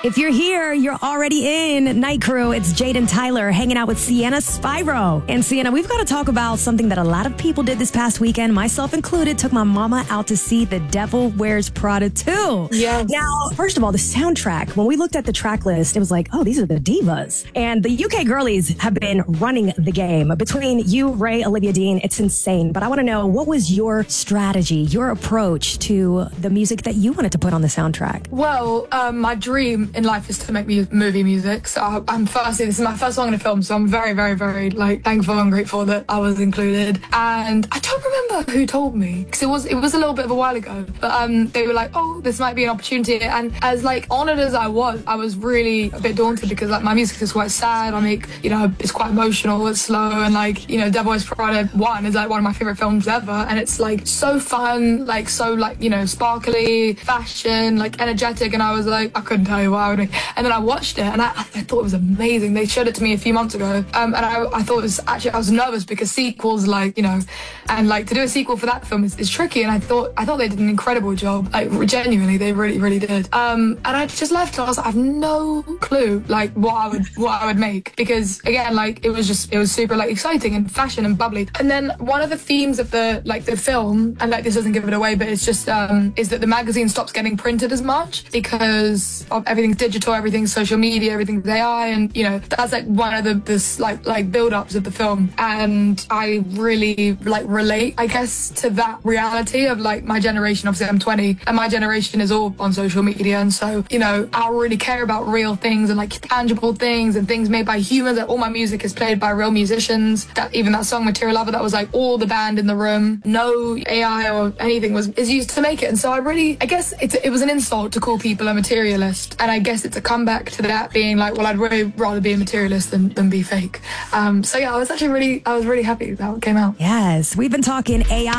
If you're here, you're already in Night Crew. It's Jade and Tyler hanging out with Sienna Spyro. And Sienna, we've got to talk about something that a lot of people did this past weekend, myself included, took my mama out to see The Devil Wears Prada 2. Yes. Now, first of all, the soundtrack, when we looked at the track list, it was like, oh, these are the divas. And the UK girlies have been running the game. Between you, Ray, Olivia Dean, it's insane. But I want to know, what was your strategy, your approach to the music that you wanted to put on the soundtrack? Well, my dream in life is to make movie music. So this is my first song in a film. So I'm very, very, very thankful and grateful that I was included. And I don't remember who told me, because it was a little bit of a while ago. But they were like, oh, this might be an opportunity. And as honored as I was really a bit daunted, because my music is quite sad. I make, it's quite emotional, it's slow, and Devil Wears Prada 1 is one of my favorite films ever. And it's so fun, sparkly, fashion, energetic. And I was like, I couldn't tell you what I would make. And then I watched it and I thought it was amazing. They showed it to me a few months ago. And I thought it was actually, I was nervous because sequels, and to do a sequel for that film is tricky. And I thought they did an incredible job. Genuinely, they really, really did. And I just left and I was like, I have no clue, what I would make. Because again, it was super exciting and fashion and bubbly. And then one of the themes of the film, and this doesn't give it away, but it's just, is that the magazine stops getting printed as much because of everything's digital, everything's social media, everything's AI, and that's one of the build-ups of the film. And I really relate, I guess, to that reality of my generation. Obviously I'm 20 and my generation is all on social media, and so I really care about real things and tangible things and things made by humans. All my music is played by real musicians. That song Material Lover, that was all the band in the room, no AI or anything is used to make it. And so I guess it was an insult to call people a materialist, and I guess it's a comeback to that being well, I'd really rather be a materialist than be fake. So yeah, I was really happy that it came out. Yes, we've been talking AI